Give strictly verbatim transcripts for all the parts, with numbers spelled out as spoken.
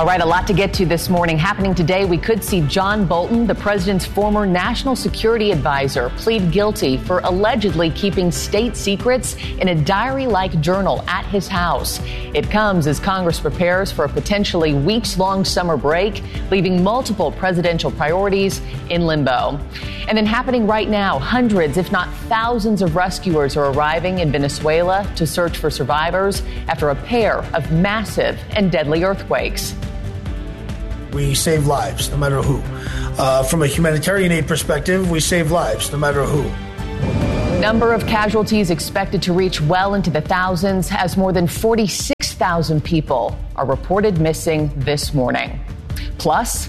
All right, a lot to get to this morning. Happening today, we could see John Bolton, the president's former national security advisor, plead guilty for allegedly keeping state secrets in a diary-like journal at his house. It comes as Congress prepares for a potentially weeks-long summer break, leaving multiple presidential priorities in limbo. And then happening right now, hundreds, if not thousands of rescuers are arriving in Venezuela to search for survivors after a pair of massive and deadly earthquakes. We save lives, no matter who. Uh, from a humanitarian aid perspective, we save lives, no matter who. Number of casualties expected to reach well into the thousands as more than forty-six thousand people are reported missing this morning. Plus,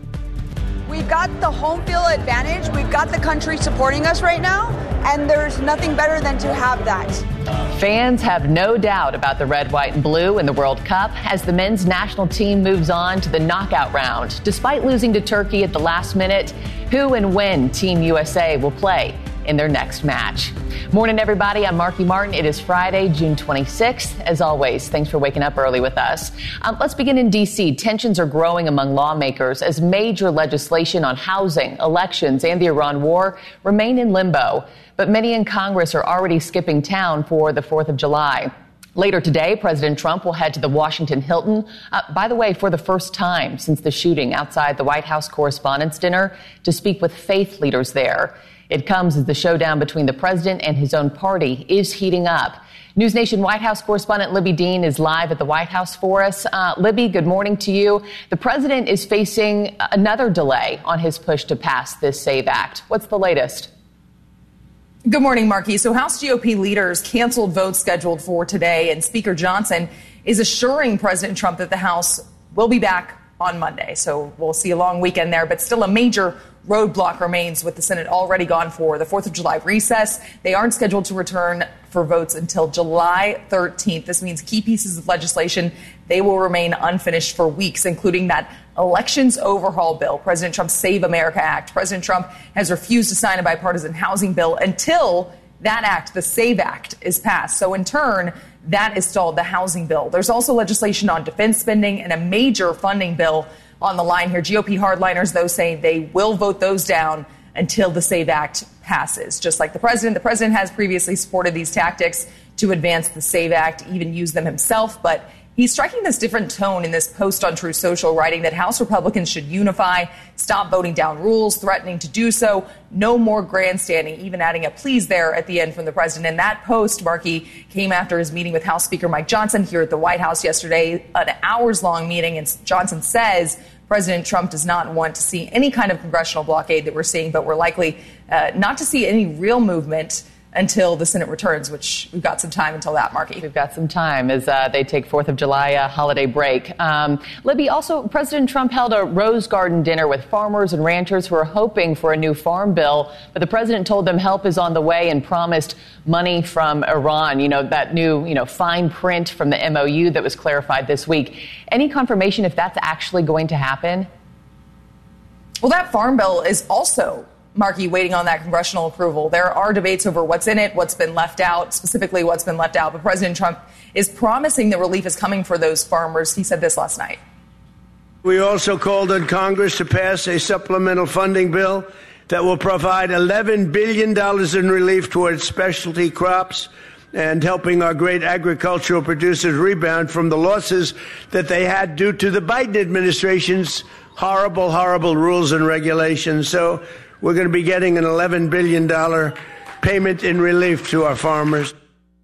we've got the home field advantage. We've got the country supporting us right now, and there's nothing better than to have that. Fans have no doubt about the red, white, and blue in the World Cup as the men's national team moves on to the knockout round. Despite losing to Turkey at the last minute, who and when Team U S A will play in their next match. Morning, everybody. I'm Marky Martin. It is Friday, June twenty-sixth. As always, thanks for waking up early with us. Um, let's begin in D C. Tensions are growing among lawmakers as major legislation on housing, elections, and the Iran war remain in limbo. But many in Congress are already skipping town for the fourth of July. Later today, President Trump will head to the Washington Hilton, uh, by the way, for the first time since the shooting outside the White House Correspondents' Dinner, to speak with faith leaders there. It comes as the showdown between the president and his own party is heating up. News Nation White House correspondent Libby Dean is live at the White House for us. Uh, Libby, good morning to you. The president is facing another delay on his push to pass this SAVE Act. What's the latest? Good morning, Marky. So House G O P leaders canceled votes scheduled for today, and Speaker Johnson is assuring President Trump that the House will be back on Monday. So we'll see a long weekend there, but still a major roadblock remains with the Senate already gone for the fourth of July recess. They aren't scheduled to return for votes until July thirteenth. This means key pieces of legislation, they will remain unfinished for weeks, including that elections overhaul bill, President Trump's Save America Act. President Trump has refused to sign a bipartisan housing bill until that act, the SAVE Act, is passed. So in turn, that is stalled the housing bill. There's also legislation on defense spending and a major funding bill on the line here. G O P hardliners, though, saying they will vote those down until the SAVE Act passes. Just like the president, the president has previously supported these tactics to advance the SAVE Act, even used them himself. But he's striking this different tone in this post on Truth Social, writing that House Republicans should unify, stop voting down rules, threatening to do so, no more grandstanding, even adding a please there at the end from the president. And that post, Marky, came after his meeting with House Speaker Mike Johnson here at the White House yesterday, an hours-long meeting. And Johnson says President Trump does not want to see any kind of congressional blockade that we're seeing, but we're likely uh, not to see any real movement until the Senate returns, which we've got some time until that, Marky. We've got some time as uh, they take fourth of July uh, holiday break. Um, Libby, also, President Trump held a Rose Garden dinner with farmers and ranchers who are hoping for a new farm bill, but the president told them help is on the way and promised money from Iran, you know, that new, you know, fine print from the M O U that was clarified this week. Any confirmation if that's actually going to happen? Well, that farm bill is also, Marky, waiting on that congressional approval. There are debates over what's in it, what's been left out, specifically what's been left out. But President Trump is promising that relief is coming for those farmers. He said this last night. We also called on Congress to pass a supplemental funding bill that will provide eleven billion dollars in relief towards specialty crops and helping our great agricultural producers rebound from the losses that they had due to the Biden administration's horrible, horrible rules and regulations. So we're going to be getting an eleven billion dollars payment in relief to our farmers.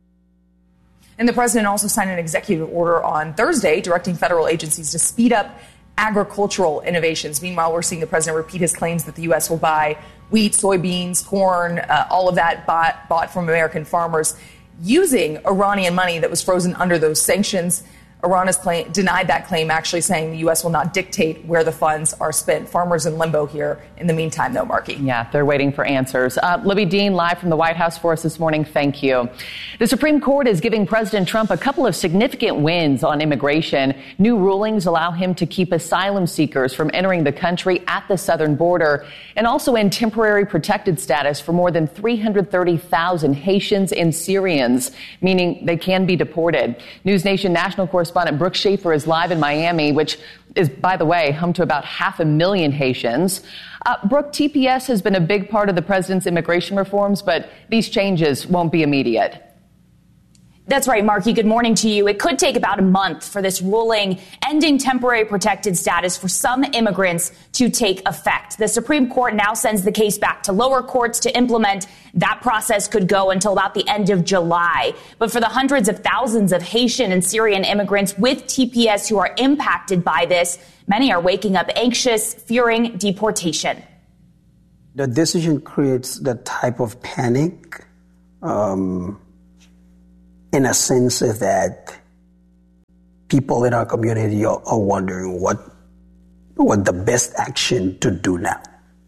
And the president also signed an executive order on Thursday directing federal agencies to speed up agricultural innovations. Meanwhile, we're seeing the president repeat his claims that the U S will buy wheat, soybeans, corn, uh, all of that bought, bought from American farmers using Iranian money that was frozen under those sanctions. Iran has claim, denied that claim, actually saying the U S will not dictate where the funds are spent. Farmers in limbo here in the meantime, though, Marky. Yeah, they're waiting for answers. Uh, Libby Dean, live from the White House for us this morning. Thank you. The Supreme Court is giving President Trump a couple of significant wins on immigration. New rulings allow him to keep asylum seekers from entering the country at the southern border and also end temporary protected status for more than three hundred thirty thousand Haitians and Syrians, meaning they can be deported. News Nation national correspondent correspondent Brooke Schaefer is live in Miami, which is, by the way, home to about half a million Haitians. Uh, Brooke, T P S has been a big part of the president's immigration reforms, but these changes won't be immediate. That's right, Marky. Good morning to you. It could take about a month for this ruling ending temporary protected status for some immigrants to take effect. The Supreme Court now sends the case back to lower courts to implement. That process could go until about the end of July. But for the hundreds of thousands of Haitian and Syrian immigrants with T P S who are impacted by this, many are waking up anxious, fearing deportation. The decision creates the type of panic, um, in a sense that people in our community are, are wondering what what the best action to do now.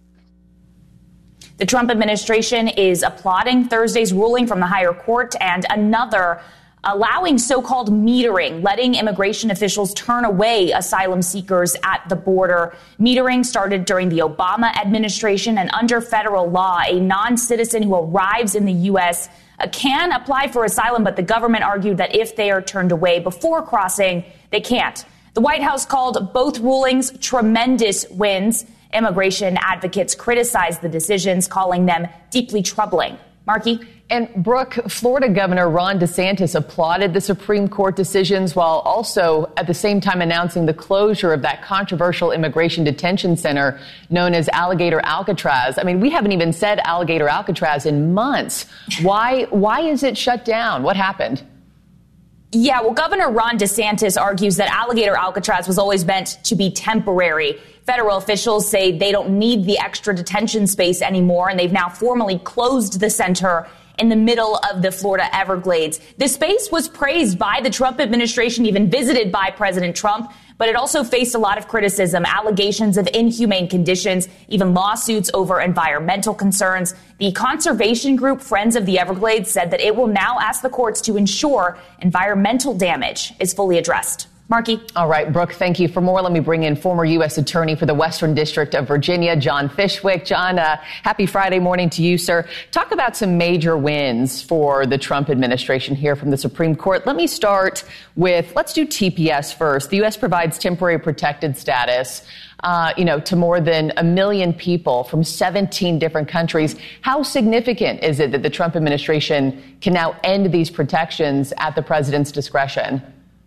The Trump administration is applauding Thursday's ruling from the higher court and another allowing so-called metering, letting immigration officials turn away asylum seekers at the border. Metering started during the Obama administration, and under federal law, a non-citizen who arrives in the U S can apply for asylum, but the government argued that if they are turned away before crossing, they can't. The White House called both rulings tremendous wins. Immigration advocates criticized the decisions, calling them deeply troubling. Marky? And Brooke, Florida Governor Ron DeSantis applauded the Supreme Court decisions while also at the same time announcing the closure of that controversial immigration detention center known as Alligator Alcatraz. I mean, we haven't even said Alligator Alcatraz in months. Why, why is it shut down? What happened? Yeah, well, Governor Ron DeSantis argues that Alligator Alcatraz was always meant to be temporary. Federal officials say they don't need the extra detention space anymore, and they've now formally closed the center in the middle of the Florida Everglades. The space was praised by the Trump administration, even visited by President Trump, but it also faced a lot of criticism, allegations of inhumane conditions, even lawsuits over environmental concerns. The conservation group Friends of the Everglades said that it will now ask the courts to ensure environmental damage is fully addressed. Marky. All right, Brooke, thank you. For more, let me bring in former U S Attorney for the Western District of Virginia, John Fishwick. John, uh, happy Friday morning to you, sir. Talk about some major wins for the Trump administration here from the Supreme Court. Let me start with, let's do T P S first. The U S provides temporary protected status, uh, you know, to more than a million people from seventeen different countries. How significant is it that the Trump administration can now end these protections at the president's discretion?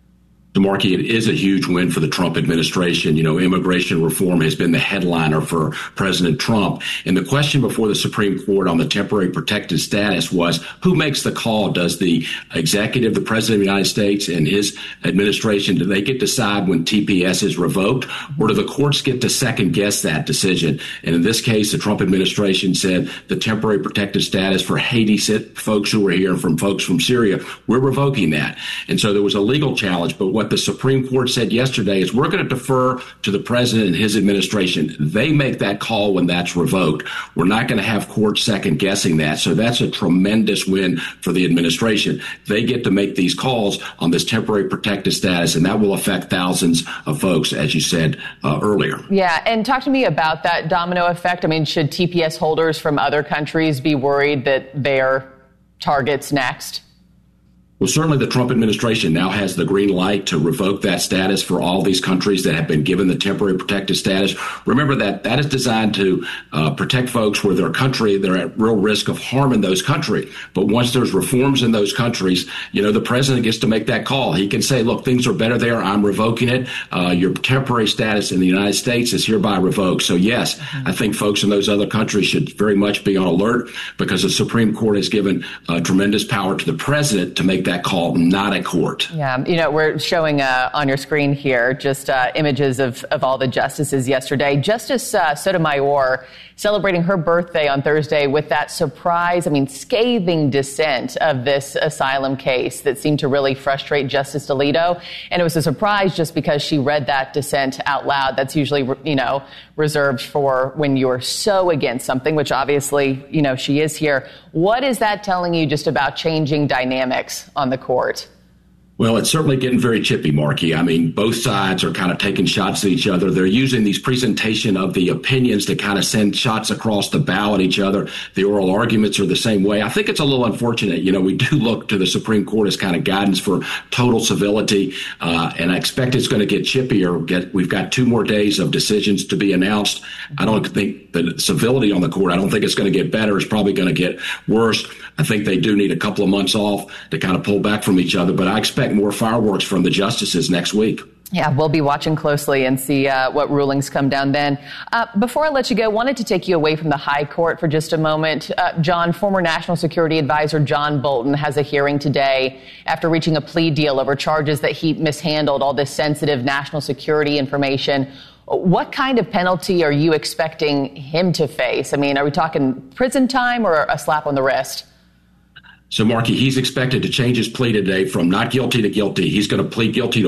Marky, it is a huge win for the Trump administration. You know, immigration reform has been the headliner for President Trump. And the question before the Supreme Court on the temporary protected status was, who makes the call? Does the executive, the president of the United States and his administration, do they get to decide when T P S is revoked? Or do the courts get to second guess that decision? And in this case, the Trump administration said the temporary protected status for Haiti folks who were here and from folks from Syria, we're revoking that. And so there was a legal challenge. But what the Supreme Court said yesterday is we're going to defer to the president and his administration. They make that call when that's revoked. We're not going to have courts second guessing that. So that's a tremendous win for the administration. They get to make these calls on this temporary protected status, and that will affect thousands of folks, as you said uh, earlier. Yeah. And talk to me about that domino effect. I mean, should T P S holders from other countries be worried that they're targets next? Well, certainly the Trump administration now has the green light to revoke that status for all these countries that have been given the temporary protected status. Remember that that is designed to uh, protect folks where their country, they're at real risk of harm in those countries. But once there's reforms in those countries, you know, the president gets to make that call. He can say, look, things are better there. I'm revoking it. Uh, your temporary status in the United States is hereby revoked. So, yes, I think folks in those other countries should very much be on alert because the Supreme Court has given uh, tremendous power to the president to make that call, not a court. Yeah, you know, we're showing uh, on your screen here just uh, images of, of all the justices yesterday. Justice uh, Sotomayor celebrating her birthday on Thursday with that surprise, I mean, scathing dissent of this asylum case that seemed to really frustrate Justice Alito. And it was a surprise just because she read that dissent out loud. That's usually, you know, reserved for when you're so against something, which obviously, you know, she is here. What is that telling you just about changing dynamics on the court? Well, it's certainly getting very chippy, Marky. I mean, both sides are kind of taking shots at each other. They're using these presentation of the opinions to kind of send shots across the bow at each other. The oral arguments are the same way. I think it's a little unfortunate. You know, we do look to the Supreme Court as kind of guidance for total civility, uh, and I expect it's going to get chippier. Get, we've got two more days of decisions to be announced. I don't think the civility on the court, I don't think it's going to get better. It's probably going to get worse. I think they do need a couple of months off to kind of pull back from each other, but I expect more fireworks from the justices next week. Yeah, we'll be watching closely and see uh, what rulings come down then. Uh, before I let you go, wanted to take you away from the high court for just a moment. Uh, John, former National Security Advisor John Bolton has a hearing today after reaching a plea deal over charges that he mishandled all this sensitive national security information. What kind of penalty are you expecting him to face? I mean, are we talking prison time or a slap on the wrist? So, Marky, he's expected to change his plea today from not guilty to guilty. He's going to plead guilty to